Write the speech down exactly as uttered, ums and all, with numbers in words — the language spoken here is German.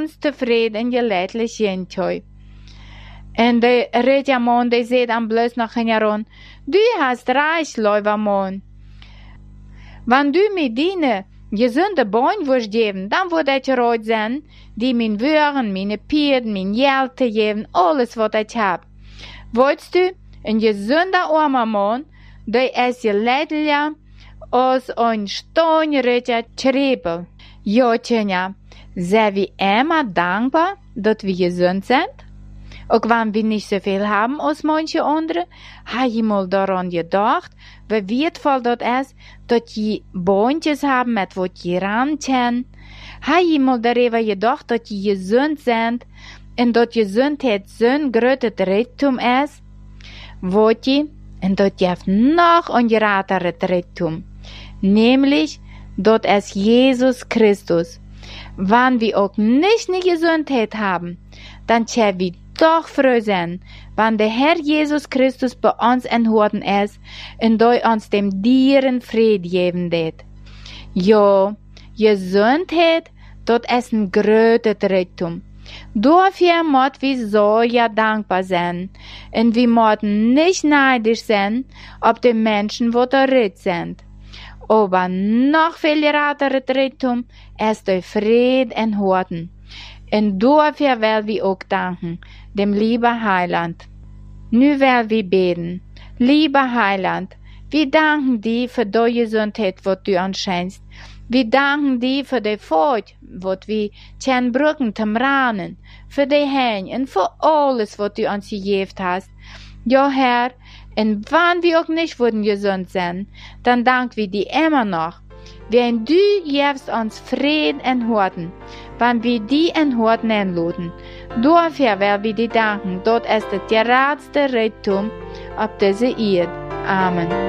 ons tevreden en geleidelijk zijn. En de redjamon, die zegt dan bloos nog een jaron, du hast reich, Leuwermon. Wann du mir diene gesunde Bein wirst geben, dann wird ich reut sein, die min Wöhren, meine Pieren, min Jelte geben, alles, was ich hab. Wolltest du ein gesunder armer Mann, der es geleidlich als ein steinreicher Schrebel. Ja, Tjena, sind wir immer dankbar, dass wir gesund sind? Auch wenn wir nicht so viel haben als manche andere, habe ich mal daran gedacht, wie wertvoll das ist, dass die Boontjes haben, mit was die ran können. Habe ich mal darüber gedacht, dass die gesund sind und dass Gesundheit so ein großes Reichtum ist. Wollt ihr? Und dass ihr noch ein größeres Reichtum, nämlich, dass es Jesus Christus. Wenn wir auch nicht eine Gesundheit haben, dann können wir doch froh sein, wenn der Herr Jesus Christus bei uns enthalten ist und durch uns dem Dieren Frieden geben wird. Ja, Gesundheit, das ist ein großes Reichtum. Dafür müssen wir so ja dankbar sein und wir müssen nicht neidisch sein, ob die Menschen, die da reich sind. Aber noch viel größeres Reichtum ist der Frieden enthalten. Und dafür will wir auch danken, dem lieben Heiland. Nu will wir beten. Lieber Heiland, wir danken dir für die Gesundheit, was du uns schenkst. Wir danken dir für die Furcht, was wir können brücken zum Ranen, für die Hände und für alles, was du uns gegeben hast. Ja, Herr, und wenn wir auch nicht würden gesund sein, dann danken wir dir immer noch. Wenn du gibst uns Frieden in Horten, wenn wir die in Horten einladen, dafür will wir dir danken, dort ist das geradste Reichtum auf dieser Erde. Amen.